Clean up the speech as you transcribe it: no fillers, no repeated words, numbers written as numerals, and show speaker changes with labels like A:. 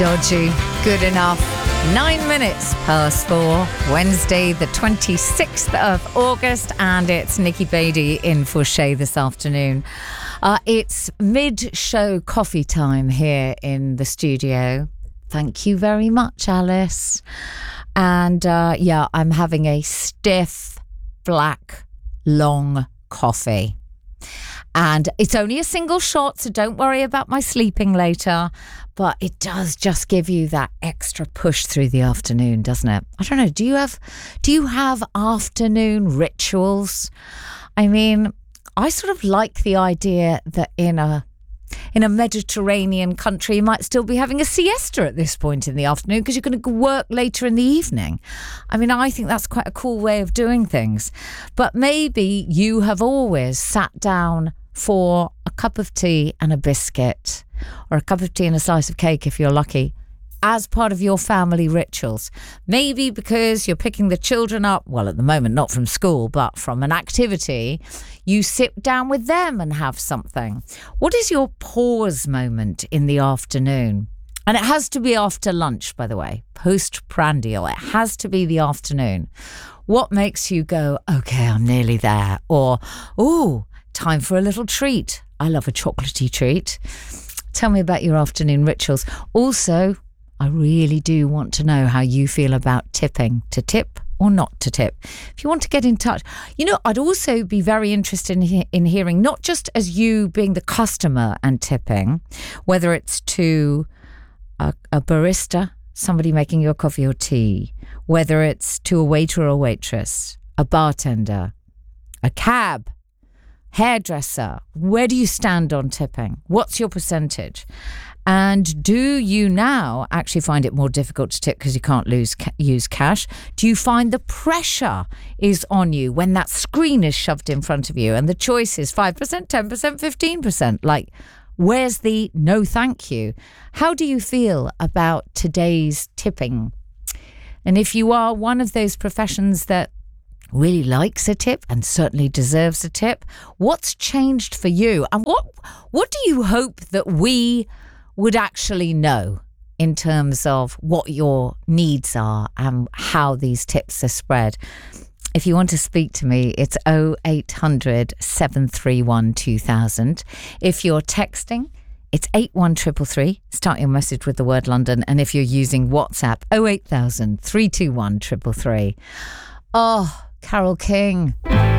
A: Dodgy, good enough. 9 minutes past 4, Wednesday, the 26th of August, and it's Nikki Beattie in for Shay this afternoon. It's mid-show coffee time here in the studio. Thank you very much, Alice. And I'm having a stiff, black, long coffee. And it's only a single shot, so don't worry about my sleeping later. But it does just give you that extra push through the afternoon, doesn't it? I don't know. Do you have afternoon rituals? I mean, I sort of like the idea that in a Mediterranean country, you might still be having a siesta at this point in the afternoon because you're going to work later in the evening. I mean, I think that's quite a cool way of doing things. But maybe you have always sat down for a cup of tea and a biscuit, or a cup of tea and a slice of cake if you're lucky, as part of your family rituals. Maybe because you're picking the children up, well, at the moment, not from school, but from an activity, you sit down with them and have something. What is your pause moment in the afternoon? And it has to be after lunch, by the way, postprandial. It has to be the afternoon. What makes you go, okay, I'm nearly there? Or, ooh, time for a little treat. I love a chocolatey treat. Tell me about your afternoon rituals. Also, I really do want to know how you feel about tipping. To tip or not to tip? If you want to get in touch, I'd also be very interested in hearing, not just as you being the customer and tipping, whether it's to a barista, somebody making your coffee or tea, whether it's to a waiter or a waitress, a bartender, a cab, hairdresser. Where do you stand on tipping? What's your percentage? And do you now actually find it more difficult to tip because you can't use cash? Do you find the pressure is on you when that screen is shoved in front of you and the choice is 5%, 10%, 15%? Like, where's the no thank you? How do you feel about today's tipping? And if you are one of those professions that really likes a tip and certainly deserves a tip, what's changed for you? And what do you hope that we would actually know in terms of what your needs are and how these tips are spread? If you want to speak to me, it's 0800 731 2000. If you're texting, it's 81333. Start your message with the word London. And if you're using WhatsApp, 08000 321 333. Oh, Carole King.